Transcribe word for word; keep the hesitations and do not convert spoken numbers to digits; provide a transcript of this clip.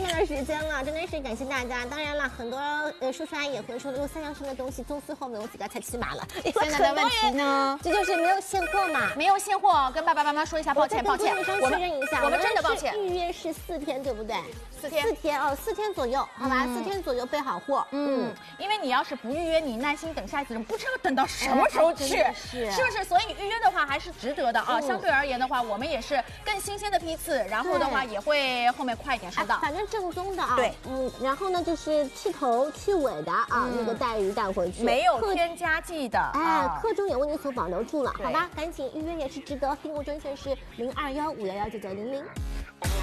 面的时间了，真的是感谢大家。当然了，很多呃叔叔阿姨也会说，如果三样生的东西，宗师后面有几个才起码了。 现在的问题呢， 这就是没有现货嘛， 没有现货，跟爸爸妈妈说一下，抱歉，抱歉， 我们确认一下， 我们真的抱歉。 预约是四天，对不对？ 四天， 四天哦，四天左右，好吧，四天左右备好货。 嗯，因为你要是不预约，你耐心等下一次，不知道等到什么时候去， 是是不是？所以预约的话还是值得的啊。相对而言的话，我们也是更新鲜的批次，然后的话也会后面快一点收到。 反正正宗的啊。 对， 嗯，然后呢就是去头去尾的啊，那个带鱼带回去， 没有添加剂的。 哎，克重也为你所保留住了，好吧？赶紧预约也是值得，订购专线是零二幺五幺幺九九零零。